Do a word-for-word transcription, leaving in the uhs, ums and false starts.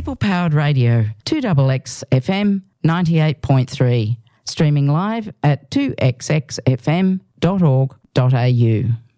People Powered Radio, two X X F M ninety-eight point three, streaming live at two x x f m dot org dot a u.